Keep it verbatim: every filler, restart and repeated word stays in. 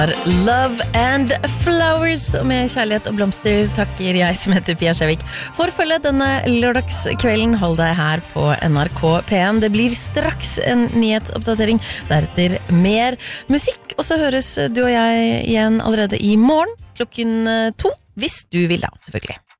Love and Flowers, og med kjærlighet og blomster takker jeg som heter Pia Skjevik for følge denne lørdagskvelden. Hold deg her på N R K P en. Det blir straks en nyhetsoppdatering, deretter mer musikk, og så høres du og jeg igjen allerede i morgen klokken to, hvis du vil da, selvfølgelig.